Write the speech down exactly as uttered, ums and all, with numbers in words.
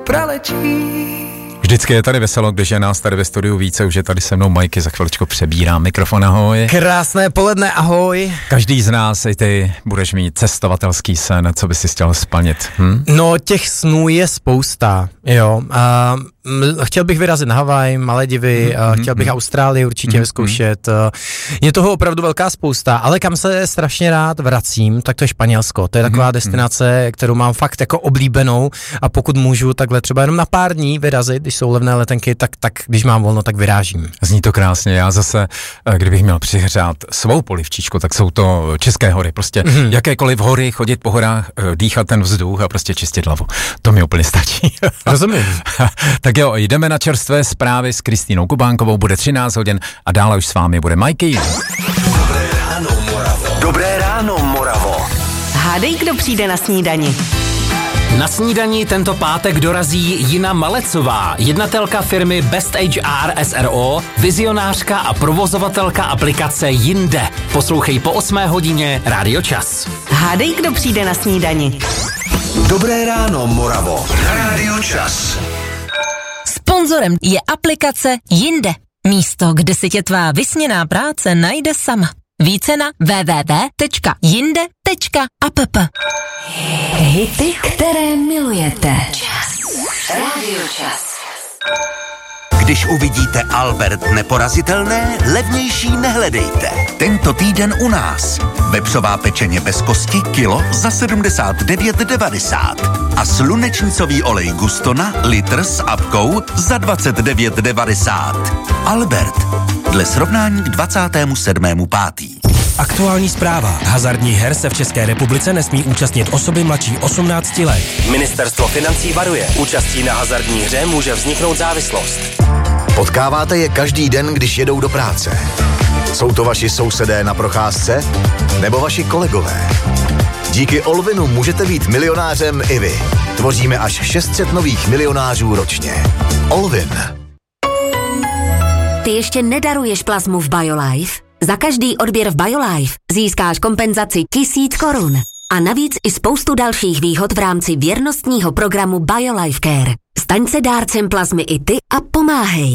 pralečí. Vždycky je tady veselo, když je nás tady ve studiu více, už je tady se mnou Majky, za chviličku přebírám mikrofon, ahoj. Krásné poledne, ahoj. Každý z nás, i ty, budeš mít cestovatelský sen, co by si chtěl splnit, hm? No, těch snů je spousta, jo. A chtěl bych vyrazit na Havaj, Maledivy, mm, chtěl bych mm, Austrálii určitě mm, vyzkoušet. Je toho opravdu velká spousta, ale kam se strašně rád vracím, tak to je Španělsko. To je taková mm, destinace, kterou mám fakt jako oblíbenou a pokud můžu takhle třeba jenom na pár dní vyrazit, když jsou levné letenky, tak, tak když mám volno, tak vyrážím. Zní to krásně, já zase, kdybych měl přihřát svou polivčičku, tak jsou to České hory, prostě mm. jakékoliv hory, chodit po horách, dýchat ten vzduch a prostě čistit hlavu. To mi úplně stačí. Rozumím. Tak jo, jdeme na čerstvé zprávy s Kristýnou Kubánkovou, bude třináct hodin a dále už s vámi bude Majky. Dobré ráno, Moravo. Dobré ráno, Moravo. Hádej, kdo přijde na snídani. Na snídani tento pátek dorazí Jina Malecová, jednatelka firmy Best H R S R O, vizionářka a provozovatelka aplikace Jinde. Poslouchej po osmé hodině Rádio Čas. Hádej, kdo přijde na snídani. Dobré ráno, Moravo. Rádio Čas. Sponzorem je aplikace Jinde. Místo, kde si tě tvá vysněná práce najde sama. Více na w w w tečka jinde tečka app. Hity, které milujete. Čas. Rádio Čas. Když uvidíte Albert neporazitelné, levnější nehledejte. Tento týden u nás. Vepřová pečeně bez kosti kilo za sedmdesát devět devadesát a slunečnicový olej Gustona litr s apkou za dvacet devět devadesát. Albert. Dle srovnání k dvacátému sedmému pátý Aktuální zpráva. Hazardních her se v České republice nesmí účastnit osoby mladší osmnácti let. Ministerstvo financí varuje. Účastí na hazardní hře může vzniknout závislost. Potkáváte je každý den, když jedou do práce. Jsou to vaši sousedé na procházce? Nebo vaši kolegové? Díky Olvinu můžete být milionářem i vy. Tvoříme až šest set nových milionářů ročně. Olvin. Ty ještě nedaruješ plazmu v BioLife? Za každý odběr v BioLife získáš kompenzaci tisíc korun. A navíc i spoustu dalších výhod v rámci věrnostního programu BioLife Care. Staň se dárcem plazmy i ty a pomáhej.